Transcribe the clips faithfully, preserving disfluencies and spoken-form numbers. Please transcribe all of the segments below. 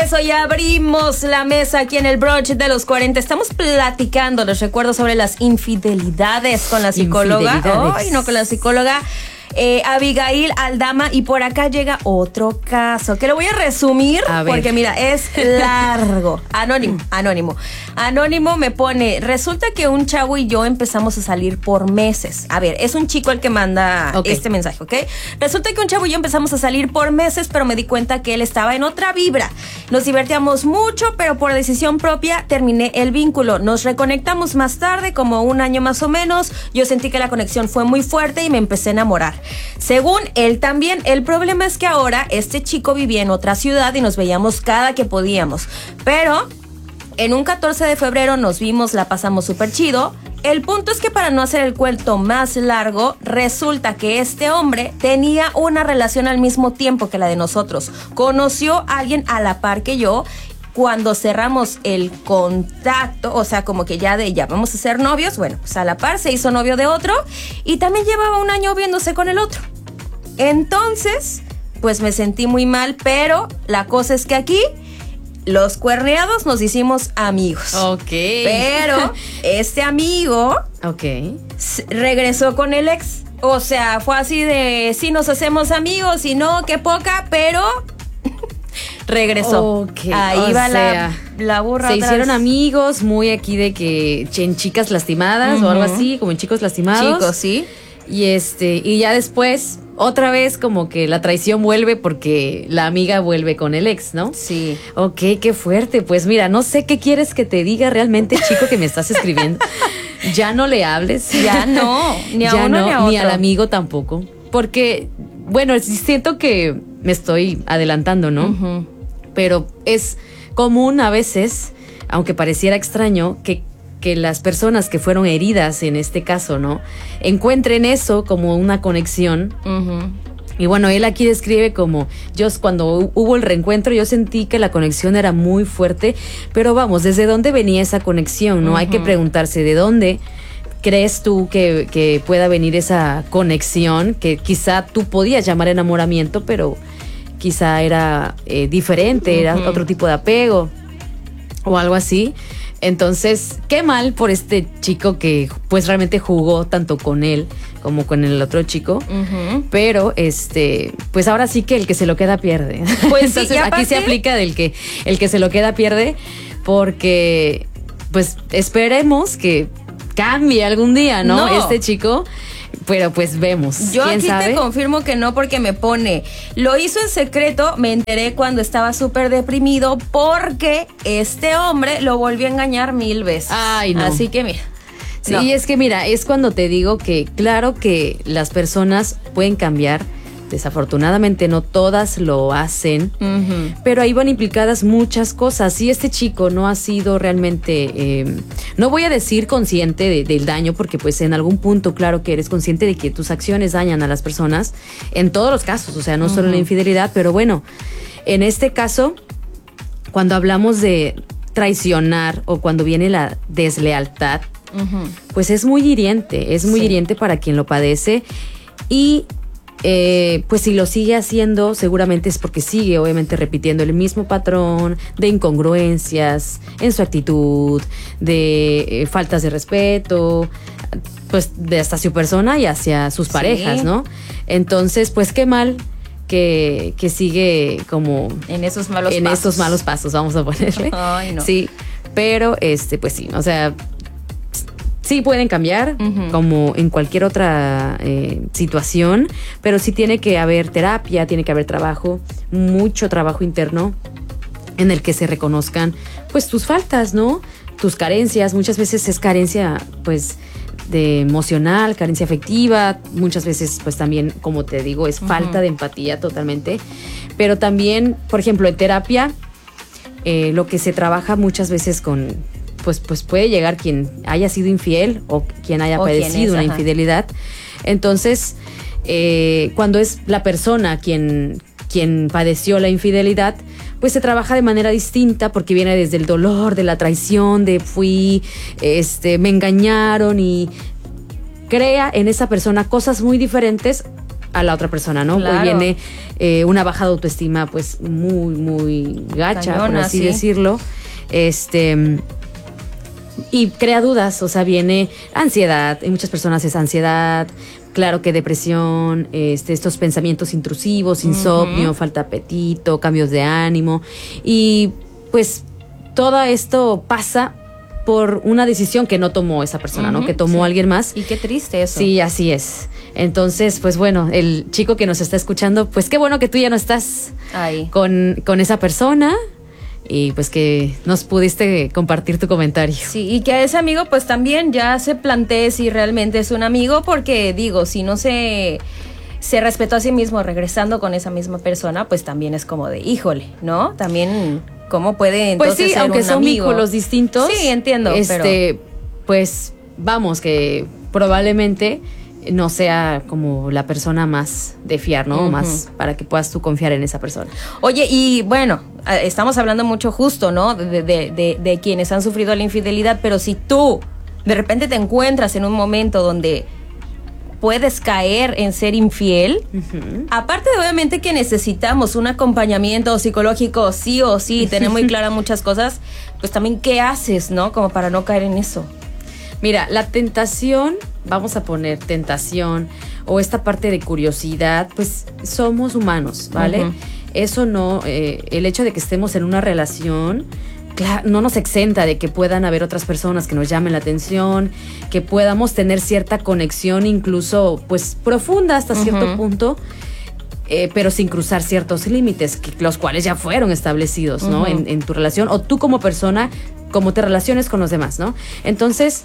eso, ya abrimos la mesa aquí en el brunch de los cuarenta. Estamos platicando, les recuerdo, sobre las infidelidades con la psicóloga. Ay, no, con la psicóloga eh, Abigail Aldama. Y por acá llega otro caso que lo voy a resumir a porque mira, es largo. Anónimo, anónimo. Anónimo me pone, resulta que un chavo y yo empezamos a salir por meses. A ver, es un chico el que manda okay. este mensaje, ¿ok? Resulta que un chavo y yo empezamos a salir por meses, pero me di cuenta que él estaba en otra vibra. Nos divertíamos mucho, pero por decisión propia terminé el vínculo. Nos reconectamos más tarde, como un año más o menos. Yo sentí que la conexión fue muy fuerte y me empecé a enamorar. Según él también, el problema es que ahora este chico vivía en otra ciudad y nos veíamos cada que podíamos. Pero en un catorce de febrero nos vimos, la pasamos súper chido. El punto es que, para no hacer el cuento más largo, resulta que este hombre tenía una relación al mismo tiempo que la de nosotros. Conoció a alguien a la par que yo. Cuando cerramos el contacto, o sea, como que ya de ya vamos a ser novios, bueno, pues a la par se hizo novio de otro y también llevaba un año viéndose con el otro. Entonces, pues me sentí muy mal, pero la cosa es que aquí los cuerneados nos hicimos amigos. Ok. Pero este amigo okay. regresó con el ex. O sea, fue así de, sí nos hacemos amigos y no, qué poca, pero regresó. Okay. Ahí o va sea, la, la burra. Se atrás. hicieron amigos, muy aquí de que en chicas lastimadas uh-huh. o algo así, como en chicos lastimados. Chicos, sí. Y este, y ya después, otra vez como que la traición vuelve porque la amiga vuelve con el ex, ¿no? Sí. Ok, qué fuerte. Pues mira, no sé qué quieres que te diga realmente, chico, que me estás escribiendo. Ya no le hables. Ya no, ni a ya uno no, ni a otro. Ni al amigo tampoco. Porque, bueno, siento que me estoy adelantando, ¿no? Uh-huh. Pero es común a veces, aunque pareciera extraño, que que las personas que fueron heridas en este caso, ¿no? Encuentren eso como una conexión. Uh-huh. Y bueno, él aquí describe como, yo cuando hubo el reencuentro, yo sentí que la conexión era muy fuerte, pero vamos, ¿desde dónde venía esa conexión, no? Uh-huh. Hay que preguntarse, ¿de dónde crees tú que, que pueda venir esa conexión? Que quizá tú podías llamar enamoramiento, pero quizá era eh, diferente, uh-huh. era otro tipo de apego o algo así. Entonces, qué mal por este chico que pues realmente jugó tanto con él como con el otro chico. Uh-huh. Pero este, pues ahora sí que el que se lo queda pierde. Pues entonces sí, aquí se aplica del que el que se lo queda pierde, porque pues esperemos que cambie algún día, ¿no? no. Este chico. Pero pues vemos. Yo ¿Quién aquí sabe? Te confirmo que no, porque me pone, lo hizo en secreto, me enteré cuando estaba súper deprimido porque este hombre lo volvió a engañar mil veces. Ay, no. Así que mira. Sí, no. es que mira, es cuando te digo que claro que las personas pueden cambiar. Desafortunadamente no todas lo hacen, uh-huh. pero ahí van implicadas muchas cosas. Y este chico no ha sido realmente, eh, no voy a decir consciente de, del daño, porque pues en algún punto claro que eres consciente de que tus acciones dañan a las personas, en todos los casos, o sea, no uh-huh. solo en la infidelidad, pero bueno, en este caso, cuando hablamos de traicionar o cuando viene la deslealtad, uh-huh. pues es muy hiriente, es muy sí. hiriente para quien lo padece. Y Eh, pues si lo sigue haciendo, seguramente es porque sigue obviamente repitiendo el mismo patrón de incongruencias en su actitud, de eh, faltas de respeto, pues de hasta su persona y hacia sus sí. parejas, ¿no? Entonces, pues qué mal que, que sigue como en esos malos en pasos. esos malos pasos, vamos a ponerle. Ay, no. Sí, pero este, pues sí, o sea, sí pueden cambiar, uh-huh. como en cualquier otra eh, situación, pero sí tiene que haber terapia, tiene que haber trabajo, mucho trabajo interno en el que se reconozcan pues tus faltas, ¿no? Tus carencias. Muchas veces es carencia pues de emocional, carencia afectiva, muchas veces pues también, como te digo, es uh-huh. falta de empatía totalmente, pero también, por ejemplo, en terapia eh, lo que se trabaja muchas veces con Pues, pues puede llegar quien haya sido infiel o quien haya o padecido una ajá. infidelidad. Entonces, eh, cuando es la persona quien, quien padeció la infidelidad, pues se trabaja de manera distinta, porque viene desde el dolor, de la traición, de fui, este, me engañaron, y crea en esa persona cosas muy diferentes a la otra persona, ¿no? Claro. Hoy viene eh, una baja de autoestima pues muy, muy gacha, Cañona, por así sí. decirlo. Este... Y crea dudas, o sea, viene ansiedad, en muchas personas es ansiedad, claro que depresión, este, estos pensamientos intrusivos, insomnio, uh-huh. falta de apetito, cambios de ánimo, y pues todo esto pasa por una decisión que no tomó esa persona, uh-huh. ¿no? Que tomó sí. alguien más. Y qué triste eso. Sí, así es. Entonces, pues bueno, el chico que nos está escuchando, pues qué bueno que tú ya no estás Ahí. Con, con esa persona. Y pues que nos pudiste compartir tu comentario. Sí, y que a ese amigo pues también ya se plantee si realmente es un amigo, porque digo, si no se, se respetó a sí mismo regresando con esa misma persona, pues también es como de, híjole, ¿no? También, ¿cómo puede entonces pues sí, ser aunque un son amigo? vínculos distintos. Sí, entiendo, este, pero... pues vamos, que probablemente no sea como la persona más de fiar, ¿no? Uh-huh. Más para que puedas tú confiar en esa persona. Oye, y bueno, estamos hablando mucho justo, ¿no? De, de, de, de quienes han sufrido la infidelidad, pero si tú de repente te encuentras en un momento donde puedes caer en ser infiel, uh-huh. aparte de obviamente que necesitamos un acompañamiento psicológico sí o sí, tener muy claras muchas cosas, pues también ¿qué haces, no? Como para no caer en eso. Mira, la tentación, vamos a poner tentación o esta parte de curiosidad, pues somos humanos, ¿vale? Uh-huh. Eso no, eh, el hecho de que estemos en una relación, claro, no nos exenta de que puedan haber otras personas que nos llamen la atención, que podamos tener cierta conexión, incluso pues profunda hasta uh-huh. cierto punto, eh, pero sin cruzar ciertos límites, que, los cuales ya fueron establecidos, ¿no? Uh-huh. En, en tu relación, o tú como persona, como te relaciones con los demás, ¿no? Entonces,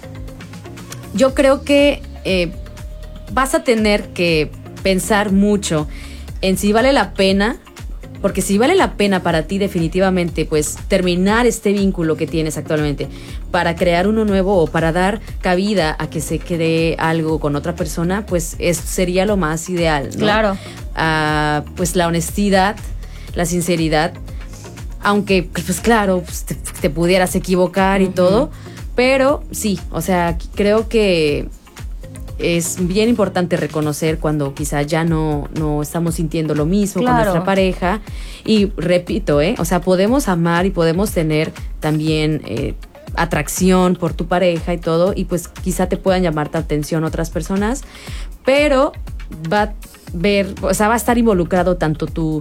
yo creo que eh, vas a tener que pensar mucho en si vale la pena, porque si vale la pena para ti definitivamente, pues terminar este vínculo que tienes actualmente para crear uno nuevo o para dar cabida a que se cree algo con otra persona, pues es, sería lo más ideal, ¿no? Claro. Ah, pues la honestidad, la sinceridad, aunque pues claro, pues, te, te pudieras equivocar y uh-huh. todo, pero sí, o sea, creo que es bien importante reconocer cuando quizá ya no, no estamos sintiendo lo mismo claro. con nuestra pareja. Y repito, ¿eh? O sea, podemos amar y podemos tener también eh, atracción por tu pareja y todo, y pues quizá te puedan llamar tu atención otras personas, pero va a ver, o sea, va a estar involucrado tanto tu,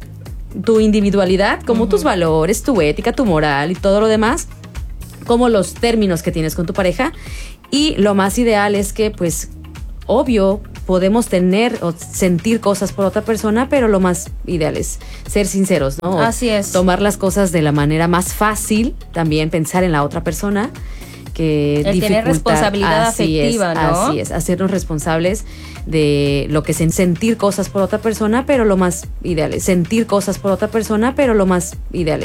tu individualidad como uh-huh. tus valores, tu ética, tu moral y todo lo demás, como los términos que tienes con tu pareja. Y lo más ideal es que, pues, obvio, podemos tener o sentir cosas por otra persona, pero lo más ideal es ser sinceros, ¿no? Así es. Tomar las cosas de la manera más fácil, también pensar en la otra persona, que el tener responsabilidad así afectiva, es, ¿no? Así es, hacernos responsables de lo que es sentir cosas por otra persona, pero lo más ideal es sentir cosas por otra persona, pero lo más ideal es